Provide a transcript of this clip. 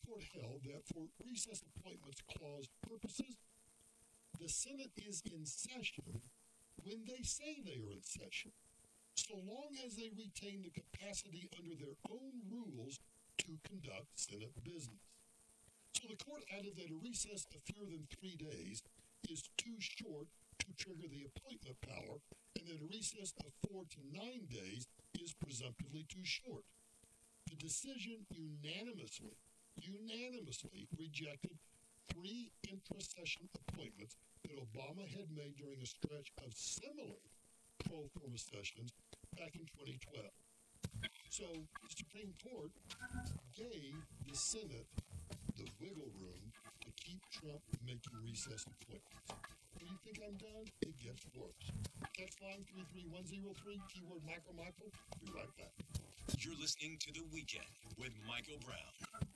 Court held that for recess appointments clause purposes, the Senate is in session when they say they are in session, so long as they retain the capacity under their own rules to conduct Senate business. So the court added that a recess of fewer than 3 days is too short to trigger the appointment power, and that a recess of 4 to 9 days is presumptively too short. The decision unanimously rejected 3 intra-session appointments that Obama had made during a stretch of similar pro forma sessions back in 2012. So the Supreme Court gave the Senate the wiggle room to keep Trump from making recess appointments. When you think I'm done, it gets worse. Text line 33103, keyword Michael. Be right back. You're listening to The Weekend with Michael Brown.